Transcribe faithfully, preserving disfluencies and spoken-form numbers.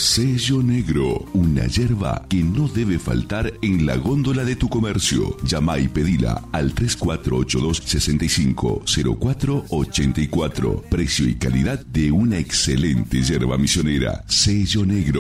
Sello Negro, una yerba que no debe faltar en la góndola de tu comercio. Llama y pedila al tres cuatro ocho dos, seis cinco cero cuatro ocho cuatro. Precio y calidad de una excelente yerba misionera. Sello Negro.